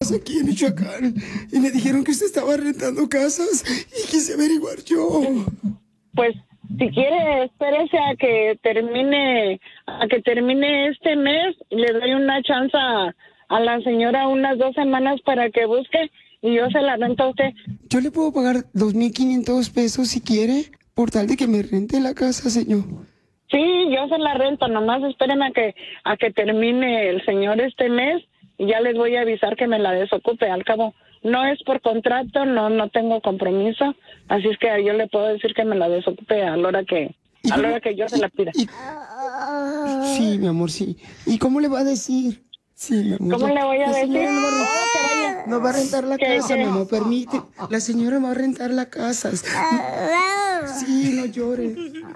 casa aquí en Michoacán y me dijeron que usted estaba rentando casas y quise averiguar yo. Pues, si quiere, espérese a que termine este mes y le doy una chance a la señora unas 2 semanas para que busque y yo se la rento a usted. Yo le puedo pagar 2,500 pesos si quiere, por tal de que me rente la casa, señor. Sí, yo se la rento, nomás espérenme a que termine el señor este mes y ya les voy a avisar que me la desocupe. Al cabo, no es por contrato, no tengo compromiso, así es que yo le puedo decir que me la desocupe a la hora que yo se la pida. Sí, mi amor, sí. ¿Y cómo le va a decir? Sí, mi amor. ¿Cómo le voy a decir? No va a rentar la casa, mi amor, permite. La señora va a rentar la casa. Sí, no llore.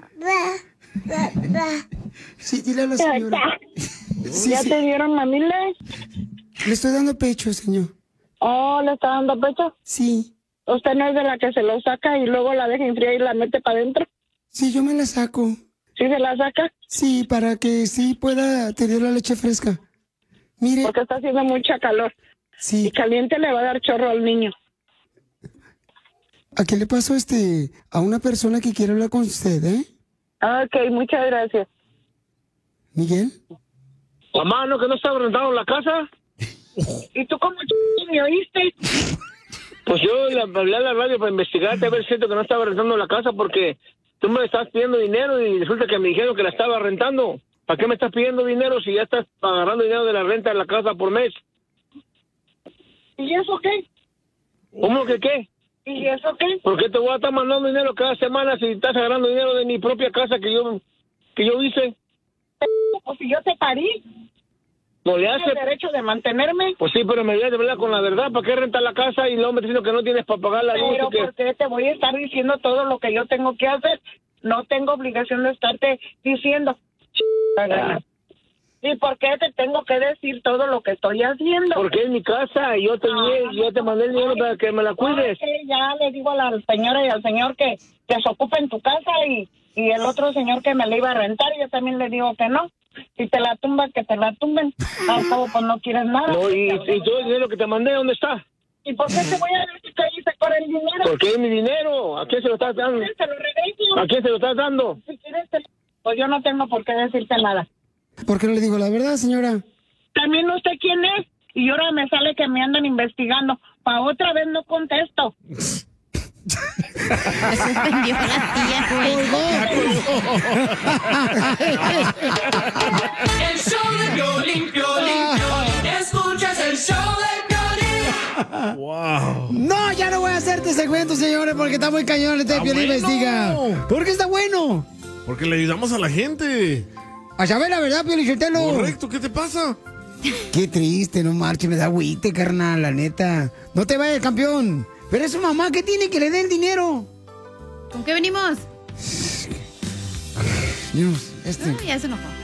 Sí, dile a la señora. Sí, ¿Ya te dieron mamiles? Le estoy dando pecho, señor. Oh, ¿le está dando pecho? Sí. ¿Usted no es de la que se lo saca y luego la deja enfriar y la mete para adentro? Sí, yo me la saco. ¿Sí se la saca? Sí, para que sí pueda tener la leche fresca. Mire. Porque está haciendo mucha calor. Sí. Y caliente le va a dar chorro al niño. ¿A qué le pasó a una persona que quiere hablar con usted, Ok, muchas gracias. ¿Miguel? Mamá, ¿no que no estaba rentando la casa? ¿Y tú cómo me oíste? Pues yo le hablé a la radio para investigarte a ver si siento que no estaba rentando la casa porque tú me estás pidiendo dinero y resulta que me dijeron que la estaba rentando. ¿Para qué me estás pidiendo dinero si ya estás agarrando dinero de la renta de la casa por mes? ¿Y eso qué? ¿Cómo que qué? ¿Y eso qué? ¿Por qué te voy a estar mandando dinero cada semana si estás agarrando dinero de mi propia casa que yo hice? Pues si yo te parí. ¿No le hace? ¿Tienes derecho de mantenerme? Pues sí, pero me debes de hablar con la verdad. ¿Para qué rentar la casa y luego me diciendo que no tienes para pagar la luz? Pero ¿por qué te voy a estar diciendo todo lo que yo tengo que hacer? No tengo obligación de estarte diciendo. ¿Y por qué te tengo que decir todo lo que estoy haciendo? Porque es mi casa y yo te mandé el dinero para que me la cuides. Ya le digo a la señora y al señor que se ocupen tu casa y el otro señor que me la iba a rentar, yo también le digo que no. Si te la tumban, que te la tumben. Al cabo, pues no quieres nada. No, y todo el dinero que te mandé, ¿dónde está? ¿Y por qué te voy a decir que hice con el dinero? Porque es mi dinero. ¿A quién se lo estás dando? Te lo regreso. ¿A quién se lo estás dando? Si quieres, pues yo no tengo por qué decirte nada. ¿Por qué no le digo la verdad, señora? También usted quién es. Y ahora me sale que me andan investigando. Pa' otra vez no contesto. Se suspendió la tía, güey. El show de Piolín, Piolín, Piolín. Escuchas el show de Piolín. Wow. No, ya no voy a hacer este segmento, señores, porque está muy cañón este Piolín Investiga. ¿Por qué está bueno? Porque le ayudamos a la gente. A saber la verdad, Piolín Sotelo. Correcto, ¿qué te pasa? Qué triste, no marche, me da agüite, carnal, la neta. No te vayas, campeón. Pero es su mamá, ¿qué tiene que le dé el dinero? ¿Con qué venimos? Dios, No, ya se enojó.